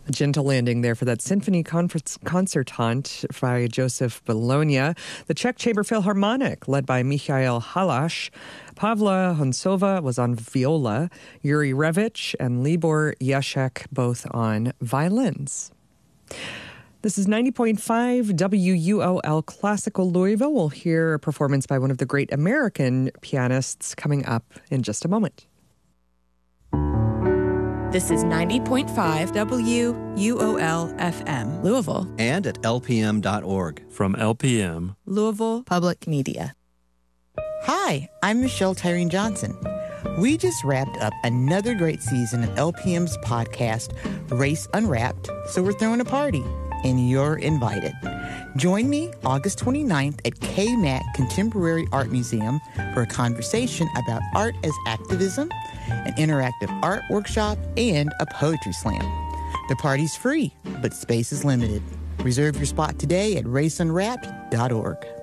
A gentle landing there for that Symphony Concertant by Joseph Bologna. The Czech Chamber Philharmonic, led by Mikhail Halash. Pavla Honsova was on viola. Yuri Revich and Libor Yashek both on violins. This is 90.5 WUOL Classical Louisville. We'll hear a performance by one of the great American pianists coming up in just a moment. This is 90.5 WUOL FM, Louisville. And at lpm.org. From LPM, Louisville Public Media. Hi, I'm Michelle Tyreen Johnson. We just wrapped up another great season of LPM's podcast, Race Unwrapped, so we're throwing a party, and you're invited. Join me August 29th at KMAC Contemporary Art Museum for a conversation about art as activism, an interactive art workshop, and a poetry slam. The party's free, but space is limited. Reserve your spot today at raceunwrapped.org.